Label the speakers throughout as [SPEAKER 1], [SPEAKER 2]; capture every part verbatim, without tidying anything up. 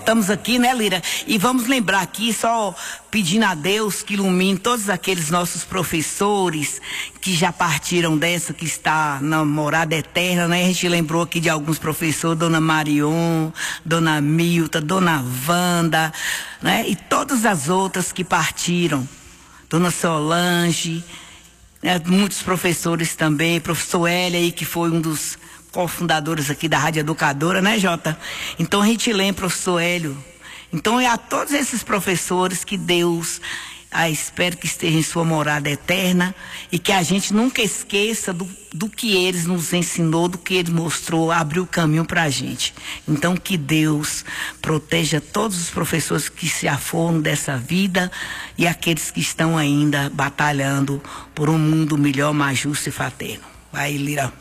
[SPEAKER 1] Estamos aqui, né, Lira? E vamos lembrar aqui, só pedindo a Deus que ilumine todos aqueles nossos professores que já partiram dessa, que está na morada eterna, né? A gente lembrou aqui de alguns professores, Dona Marion, Dona Milta, Dona Wanda, né? E todas as outras que partiram. Dona Solange, né? Muitos professores também, professor Hélio aí, que foi um dos cofundadores aqui da Rádio Educadora, né, Jota? Então a gente lembra, professor Hélio. Então é a todos esses professores que Deus, ah, espero que esteja em sua morada eterna e que a gente nunca esqueça do, do que eles nos ensinou, do que ele mostrou, abriu o caminho para a gente. Então que Deus proteja todos os professores que se aforam dessa vida e aqueles que estão ainda batalhando por um mundo melhor, mais justo e fraterno. Vai, Lira.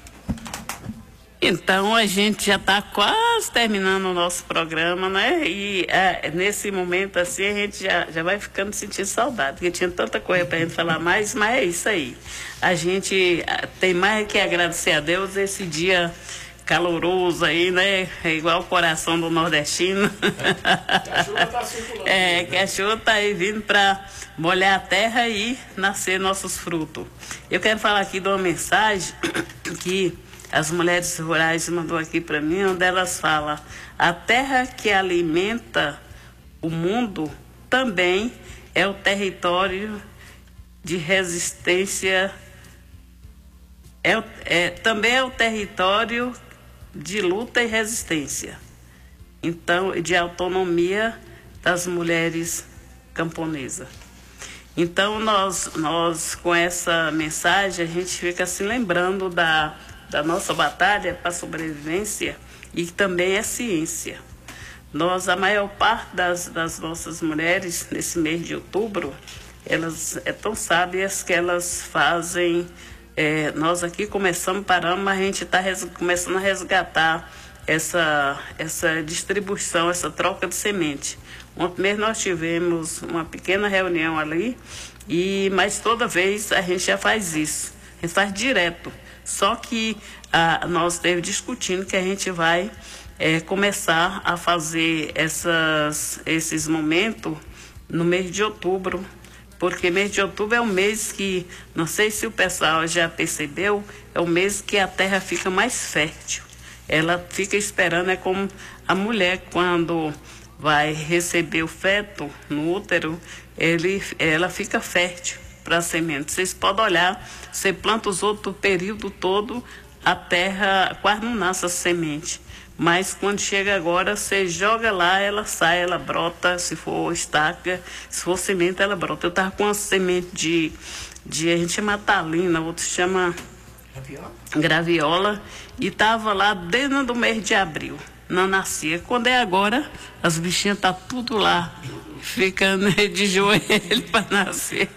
[SPEAKER 2] Então a gente já está quase terminando o nosso programa, né? E é, nesse momento assim a gente já, já vai ficando sentindo saudade, porque tinha tanta coisa para a gente falar mais, mas é isso aí. A gente tem mais que agradecer a Deus esse dia caloroso aí, né? É igual o coração do nordestino.
[SPEAKER 3] Que a chuva está circulando.
[SPEAKER 2] É, que a chuva está aí vindo para molhar a terra e nascer nossos frutos. Eu quero falar aqui de uma mensagem que as mulheres rurais mandou aqui para mim, onde elas falam: a terra que alimenta o mundo também é o território de resistência, é, é, também é o território de luta e resistência, então, de autonomia das mulheres camponesas. Então, nós, nós com essa mensagem, a gente fica se lembrando da da nossa batalha para a sobrevivência e também é ciência. Nós, a maior parte das, das nossas mulheres, nesse mês de outubro, elas é tão sábias que elas fazem, é, nós aqui começamos, paramos, mas a gente está começando a resgatar essa, essa distribuição, essa troca de semente. Ontem mesmo nós tivemos uma pequena reunião ali, e, mas toda vez a gente já faz isso, a gente faz direto. Só que ah, nós estamos discutindo que a gente vai é, começar a fazer essas, esses momentos no mês de outubro, porque mês de outubro é um mês que, não sei se o pessoal já percebeu, é o mês que a terra fica mais fértil. Ela fica esperando, é como a mulher quando vai receber o feto no útero, ele, ela fica fértil para a semente. Vocês podem olhar, você planta os outros o período todo, a terra quase não nasce a semente. Mas quando chega agora, você joga lá, ela sai, ela brota, se for estaca, se for semente, ela brota. Eu estava com uma semente de, de, a gente chama talina, outro chama graviola, graviola e estava lá desde o mês de abril, não nascia. Quando é agora, as bichinhas estão tá tudo lá, ficando de joelho para nascer,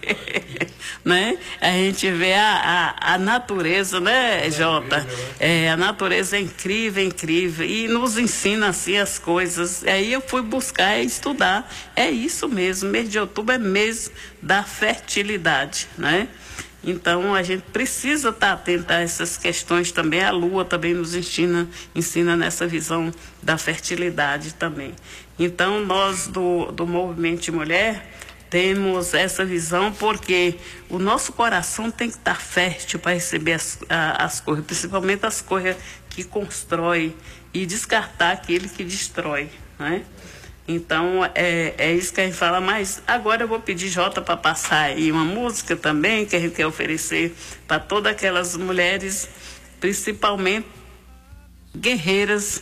[SPEAKER 2] né? A gente vê a, a, a natureza, né, Jota? É, a natureza é incrível, incrível, e nos ensina assim as coisas. Aí eu fui buscar e estudar. É isso mesmo, mês de outubro é mês da fertilidade, né? Então a gente precisa estar atento a essas questões também. A Lua também nos ensina, ensina nessa visão da fertilidade também. Então nós do, do Movimento de Mulher temos essa visão, porque o nosso coração tem que estar fértil para receber as, a, as coisas, principalmente as coisas que constrói, e descartar aquele que destrói, né? Então, é, é isso que a gente fala. Mas agora eu vou pedir Jota para passar aí uma música também, que a gente quer oferecer para todas aquelas mulheres, principalmente guerreiras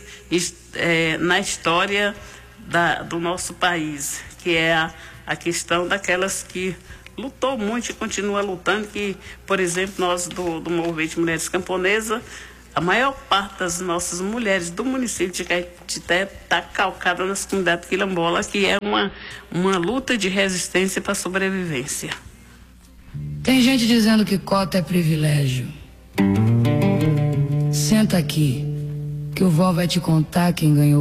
[SPEAKER 2] é, na história da, do nosso país, que é a, a questão daquelas que lutou muito e continua lutando, que, por exemplo, nós do, do Movimento de Mulheres Camponesas, a maior parte das nossas mulheres do município de Caetité está calcada nas comunidades quilombolas, que é uma, uma luta de resistência para a sobrevivência.
[SPEAKER 4] Tem gente dizendo que cota é privilégio. Senta aqui, que o vó vai te contar quem ganhou